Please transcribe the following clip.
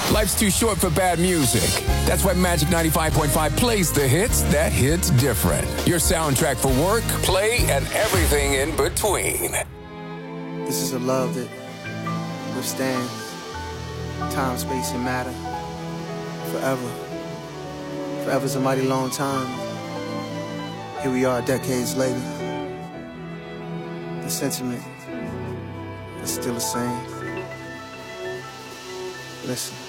Life's too short for bad music. That's why Magic 95.5 plays the hits that hits different. Your soundtrack for work, play, and everything in between. This is a love that withstands time, space, and matter forever. Forever's a mighty long time. Here we are decades later. The sentiment is still the same. Listen.